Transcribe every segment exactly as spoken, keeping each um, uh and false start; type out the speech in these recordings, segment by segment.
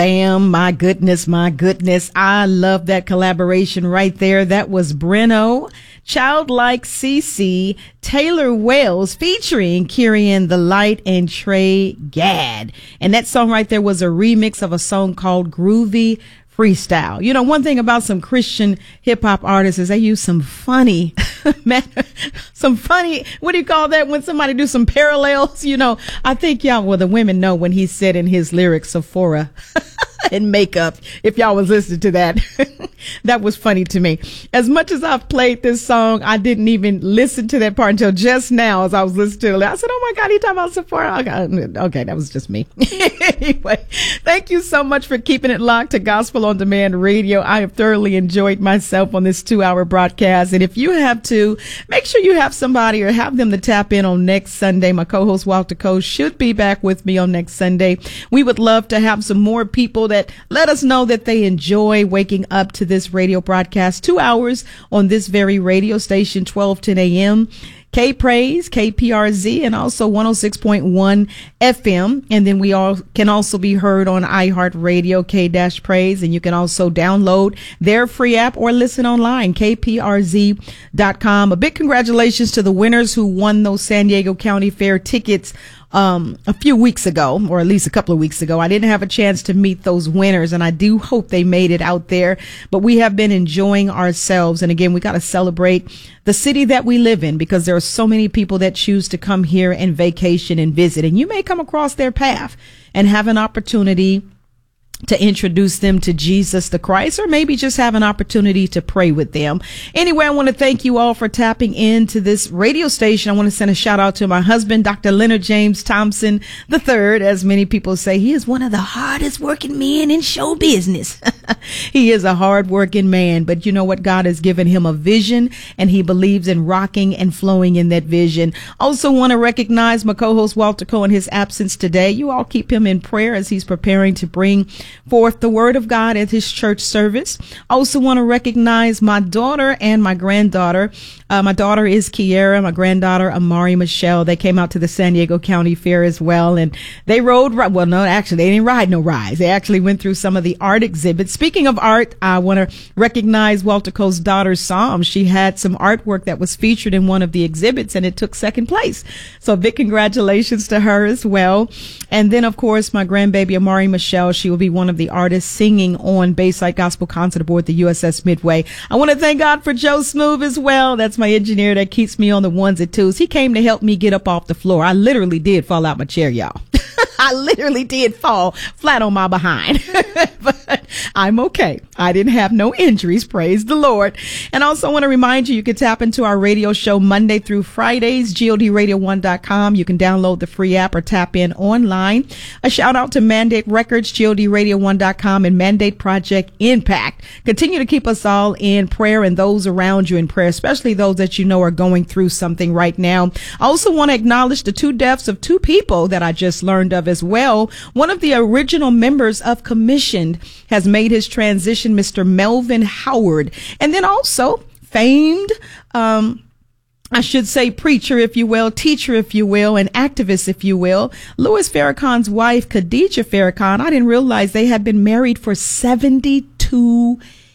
Bam, my goodness, my goodness. I love that collaboration right there. That was Breno, Childlike C C, Taylor Wells featuring Kyrian the Light and Trey Gadd. And that song right there was a remix of a song called Groovy Freestyle. You know, one thing about some Christian hip hop artists is they use some funny, man, some funny, what do you call that when somebody do some parallels? You know, I think y'all, well, the women know when he said in his lyrics, Sephora and makeup, if y'all was listening to that. That was funny to me. As much as I've played this song, I didn't even listen to that part until just now as I was listening to it. I said, oh my God, he talking about Sephora. Okay, okay, that was just me. Anyway, thank you so much for keeping it locked to Gospel on Demand Radio. I have thoroughly enjoyed myself on this two hour broadcast. And if you have to, make sure you have somebody or have them to tap in on next Sunday. My co-host Walter Coe should be back with me on next Sunday. We would love to have some more people that let us know that they enjoy waking up to this radio broadcast, two hours on this very radio station, twelve ten a.m. K Praise, K P R Z, and also one oh six point one F M. And then we all can also be heard on iHeartRadio, K-Praise, and you can also download their free app or listen online, K P R Z dot com. A big congratulations to the winners who won those San Diego County Fair tickets um a few weeks ago, or at least a couple of weeks ago. I didn't have a chance to meet those winners, and I do hope they made it out there. But we have been enjoying ourselves, and again, we got to celebrate the city that we live in, because there are so many people that choose to come here and vacation and visit, and you may come across their path and have an opportunity to introduce them to Jesus the Christ, or maybe just have an opportunity to pray with them. Anyway, I want to thank you all for tapping into this radio station. I want to send a shout out to my husband, Doctor Leonard James Thompson the third. As many people say, he is one of the hardest working men in show business. He is a hard working man, but you know what? God has given him a vision, and he believes in rocking and flowing in that vision. Also want to recognize my co-host Walter Coe in his absence today. You all keep him in prayer as he's preparing to bring forth the word of God at his church service. Also want to recognize my daughter and my granddaughter. Uh, my daughter is Kiera, my granddaughter Amari Michelle. They came out to the San Diego County Fair as well, and they rode, well, no, actually, they didn't ride no rides. They actually went through some of the art exhibits. Speaking of art, I want to recognize Walter Coe's daughter, Psalm. She had some artwork that was featured in one of the exhibits, and it took second place. So big congratulations to her as well. And then, of course, my grandbaby Amari Michelle, she will be one of the artists singing on Bayside Gospel Concert aboard the U S S Midway. I want to thank God for Joe Smooth as well. That's my engineer that keeps me on the ones and twos. He came to help me get up off the floor. I literally did fall out my chair, y'all. I literally did fall flat on my behind, but I'm okay. I didn't have no injuries. Praise the Lord. And also want to remind you, you can tap into our radio show Monday through Fridays, G O D radio one dot com. You can download the free app or tap in online. A shout out to Mandate Records, G O D radio one dot com, and Mandate Project Impact. Continue to keep us all in prayer and those around you in prayer, especially those that you know are going through something right now. I also want to acknowledge the two deaths of two people that I just learned of as well. One of the original members of Commissioned has made his transition, Mister Melvin Howard. And then also famed, um, I should say preacher, if you will, teacher, if you will, and activist, if you will, Louis Farrakhan's wife, Khadijah Farrakhan. I didn't realize they had been married for seventy-two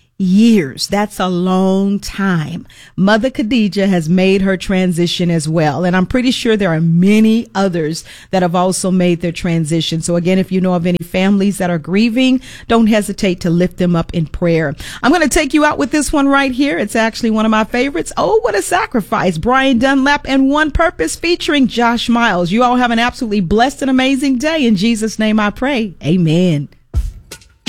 years. That's a long time. Mother Khadijah has made her transition as well. And I'm pretty sure there are many others that have also made their transition. So again, if you know of any families that are grieving, don't hesitate to lift them up in prayer. I'm going to take you out with this one right here. It's actually one of my favorites. Oh, What a Sacrifice. Brian Dunlap and One Purpose featuring Josh Miles. You all have an absolutely blessed and amazing day. In Jesus' name I pray. Amen.